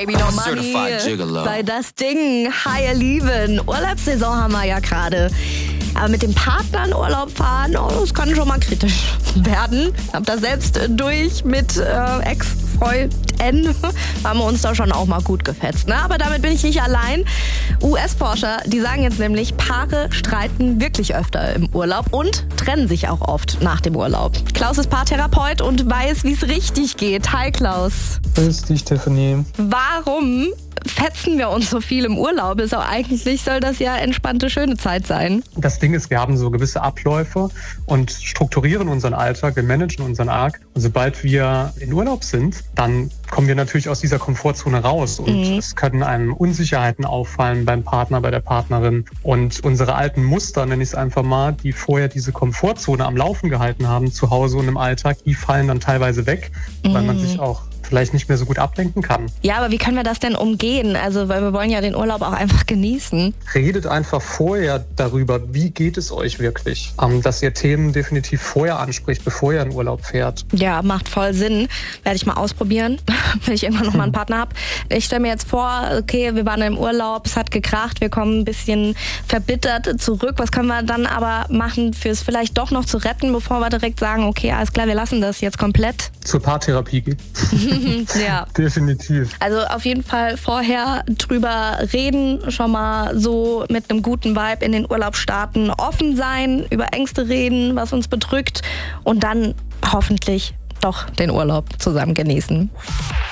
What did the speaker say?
Baby No Money sei das Ding. Higher Lieben. Urlaubssaison haben wir ja gerade. Aber mit dem Partner in Urlaub fahren, das kann schon mal kritisch werden. Hab das selbst durch mit Ex-Freund-N. Haben wir uns da schon auch mal gut gefetzt. Ne? Aber damit bin ich nicht allein. US-Forscher, die sagen jetzt nämlich, Paare streiten wirklich öfter im Urlaub und trennen sich auch oft nach dem Urlaub. Klaus ist Paartherapeut und weiß, wie es richtig geht. Hi Klaus. Grüß dich, Tiffany. Warum fetzen wir uns so viel im Urlaub? Ist auch eigentlich, soll das ja entspannte, schöne Zeit sein. Das Ding ist, wir haben so gewisse Abläufe und strukturieren unseren Alltag, wir managen unseren Alltag. Und sobald wir in Urlaub sind, dann kommen wir natürlich aus dieser Komfortzone raus. Und es können einem Unsicherheiten auffallen beim Partner, bei der Partnerin. Und unsere alten Muster, nenne ich es einfach mal, die vorher diese Komfortzone am Laufen gehalten haben, zu Hause und im Alltag, die fallen dann teilweise weg, weil man sich auch vielleicht nicht mehr so gut ablenken kann. Ja, aber wie können wir das denn umgehen? Also, weil wir wollen ja den Urlaub auch einfach genießen. Redet einfach vorher darüber, wie geht es euch wirklich? Dass ihr Themen definitiv vorher anspricht, bevor ihr in Urlaub fährt. Ja, macht voll Sinn. Werde ich mal ausprobieren, wenn ich irgendwann noch mal einen Partner habe. Ich stelle mir jetzt vor, okay, wir waren im Urlaub, es hat gekracht, wir kommen ein bisschen verbittert zurück. Was können wir dann aber machen, für es vielleicht doch noch zu retten, bevor wir direkt sagen, okay, alles klar, wir lassen das jetzt komplett? Zur Paartherapie gehen. Ja. Definitiv. Also auf jeden Fall vorher drüber reden, schon mal so mit einem guten Vibe in den Urlaub starten, offen sein, über Ängste reden, was uns bedrückt und dann hoffentlich doch den Urlaub zusammen genießen.